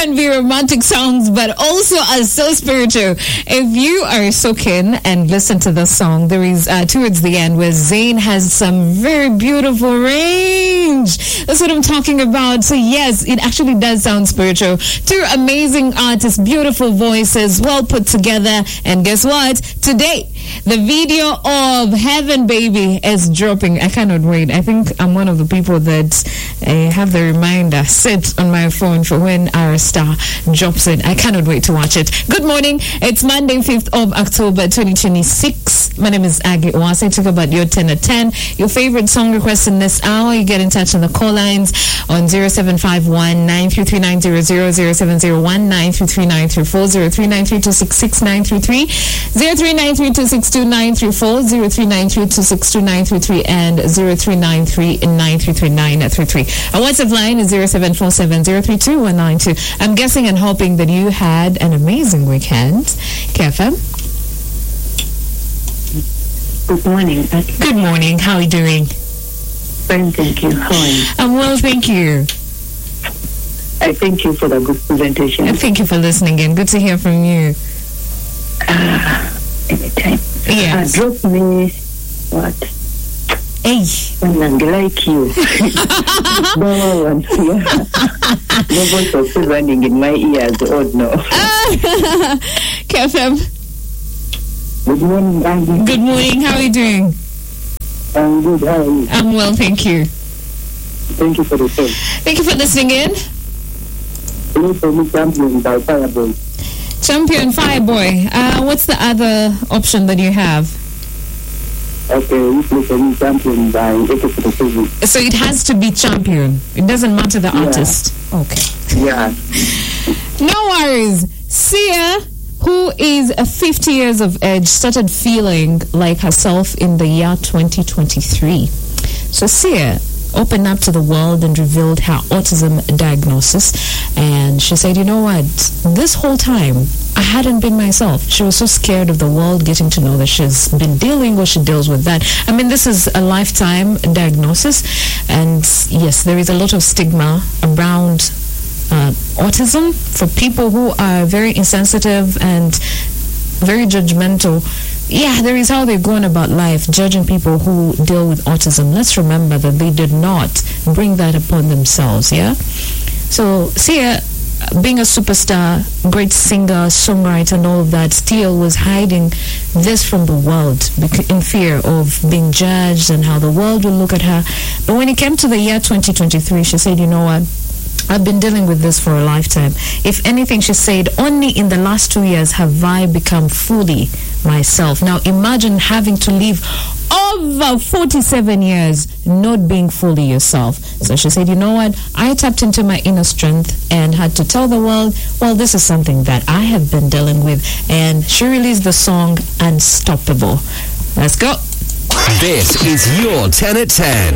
can be romantic songs, but also are so spiritual. If you are soaking and listen to the song, there is towards the end where Zayn has some very beautiful range. That's what I'm talking about. So yes, it actually does sound spiritual. Two amazing artists, beautiful voices, well put together. And guess what? Today, the video of Heaven Baby is dropping. I cannot wait. I think I'm one of the people that have the reminder set on my phone for when our star drops it. I cannot wait to watch it. Good morning. It's Monday, 5th of October, 2026. My name is Aggie Oase. Talk about your 10 at 10. Your favorite song request in this hour. You get in touch on the call lines on 0751 933 900, 0701 933 934, 0393 266 933, 0393 262 934, 0393 262 933, and 0393 933 933. Our WhatsApp line is 0747 032 192. I'm guessing and hoping that you had an amazing weekend. KFM? Good morning. Good morning. How are you doing? Fine, thank you. How are you? I'm well, thank you. I thank you for the good presentation. And thank you for listening in. Good to hear from you. Anytime. Yes. Drop me what? Hey. And like you. No one here. No voice was still running in my ears. Oh no. KFM. Good morning, Andy. Good morning. How are you doing? I'm good. How are you? I'm well, thank you. Thank you for the show. Thank you for listening in. Please for me, Champion by Fireboy. Champion Fireboy. What's the other option that you have? Okay, you play for me, Champion by AK47. So it has to be Champion. It doesn't matter the artist. Okay. Yeah. No worries. Sia, who is 50 years of age, started feeling like herself in the year 2023. So Sia opened up to the world and revealed her autism diagnosis. And she said, you know what, this whole time I hadn't been myself. She was so scared of the world getting to know that she's been dealing what she deals with that. I mean, this is a lifetime diagnosis, and yes, there is a lot of stigma around autism for people who are very insensitive and very judgmental. Yeah, there is how they're going about life, judging people who deal with autism. Let's remember that they did not bring that upon themselves, yeah? So, Sia, being a superstar, great singer, songwriter, and all of that, still was hiding this from the world in fear of being judged and how the world will look at her. But when it came to the year 2023, she said, you know what? I've been dealing with this for a lifetime. If anything, she said, only in the last 2 years have I become fully myself. Now imagine having to live over 47 years not being fully yourself. So she said, you know what? I tapped into my inner strength and had to tell the world, well, this is something that I have been dealing with. And she released the song Unstoppable. Let's go. This is your 10 at 10.